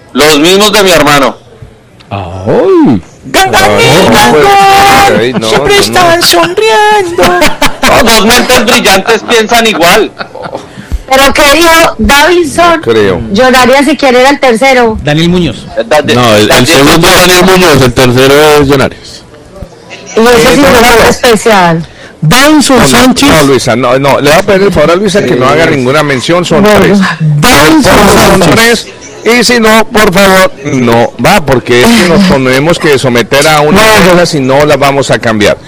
Los mismos de mi hermano. ¡Ay! Siempre estaban sonriendo. Dos mentes brillantes piensan igual. Pero que dijo Davinson, creo. lloraría si quiere el tercero. Daniel Muñoz. No, el segundo es Daniel Muñoz, el tercero es Jonarias. Y ese sí fue especial. Davinson Sánchez. No, Luisa, no, le voy a pedir el favor a Luisa que no haga ninguna mención, son tres. Davinson Son tres. Y si no, por favor, no va, porque es que nos tenemos que someter a una regla, si no la vamos a cambiar.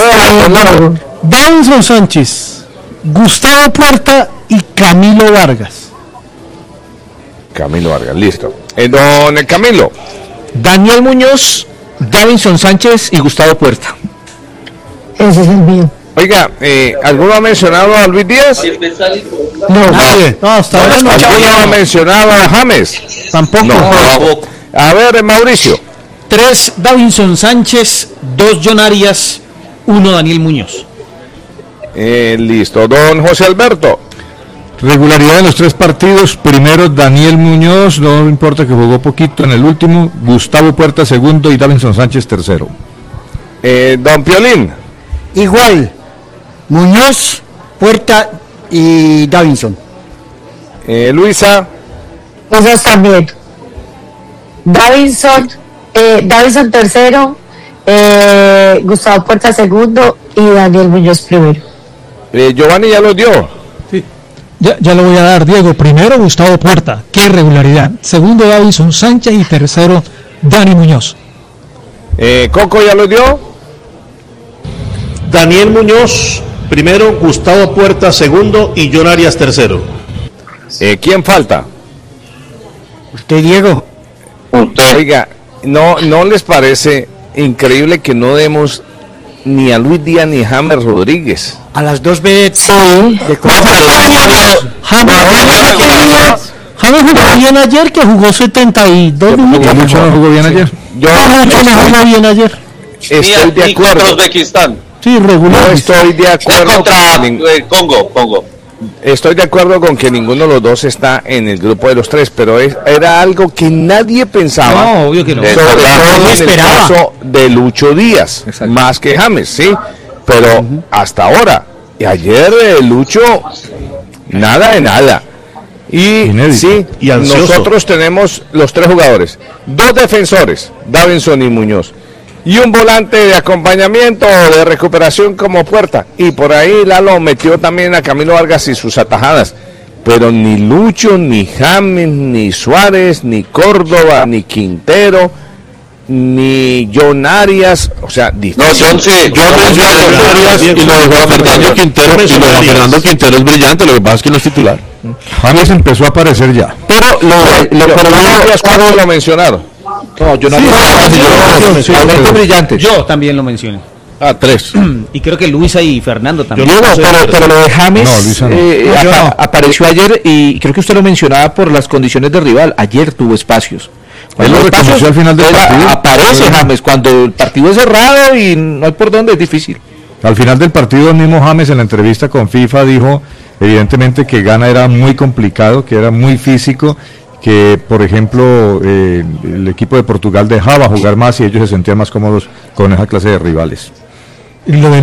Davinson Sánchez, Gustavo Puerta y Camilo Vargas. Camilo Vargas, listo. Don Camilo. Daniel Muñoz, Davinson Sánchez y Gustavo Puerta. Ese es el mío. Oiga, ¿alguno ha mencionado a Luis Díaz? No, hasta ahora no. ¿Alguno ha mencionado a James? Tampoco. No. A ver, Mauricio. 3 Davinson Sánchez, 2 Jonarias, 1 Daniel Muñoz. Listo. Don José Alberto. Regularidad en los 3 partidos. Primero Daniel Muñoz, no importa que jugó poquito en el último. Gustavo Puerta segundo y Davinson Sánchez tercero. Don Piolín. Igual, Muñoz, Puerta y Davinson. Luisa. Esos también. Davinson tercero, Gustavo Puerta segundo y Daniel Muñoz primero. Giovanni ya lo dio. Sí. Ya lo voy a dar, Diego. Primero, Gustavo Puerta. Qué regularidad. Segundo, Davinson Sánchez y tercero, Dani Muñoz. Coco ya lo dio. Daniel Muñoz primero, Gustavo Puerta segundo y Jonarias tercero. ¿Quién falta? Usted, Diego. Oiga, ¿no les parece increíble que no demos ni a Luis Díaz ni a James Rodríguez? A las 2 veces. Sí. James jugó bien ayer, que jugó 72 minutos. Mucho no jugó bien ayer. Yo jugó bien ayer. estoy de acuerdo. Contra Uzbekistán. Sí, regular. Yo estoy de acuerdo Contra Congo. Estoy de acuerdo con que ninguno de los dos está en el grupo de los tres, pero era algo que nadie pensaba. No, obvio que no. Sobre todo en el caso de Lucho Díaz, más que James, sí. Pero hasta ahora, y ayer Lucho, nada de nada. Y Inédito. sí, Y ansioso. nosotros tenemos los 3 jugadores, 2 defensores, Davinson y Muñoz, y un volante de acompañamiento o de recuperación como Puerta. Y por ahí Lalo metió también a Camilo Vargas y sus atajadas. Pero ni Lucho, ni James, ni Suárez, ni Córdoba, ni Quintero, ni Jonarias, o sea, difícil. No, Yo mencioné Jonarias y lo de Juan Fernando Quintero, y lo de Juan Fernando Quintero es brillante, lo que pasa es que no es titular. James empezó a aparecer ya. Pero ¿cuándo lo mencionaron? No, Jonarias. Sí, brillante. Yo también lo mencioné. 3. Y creo que Luisa y Fernando también. Pero lo de James No, Luisa no. apareció ayer y creo que usted lo mencionaba por las condiciones de rival. Ayer tuvo espacios. Él lo reconoció al final del partido. Aparece James cuando el partido es cerrado y no hay por dónde, es difícil. Al final del partido, el mismo James en la entrevista con FIFA dijo, evidentemente, que Ghana era muy complicado, que era muy físico, que, por ejemplo, el equipo de Portugal dejaba jugar más y ellos se sentían más cómodos con esa clase de rivales. Lo de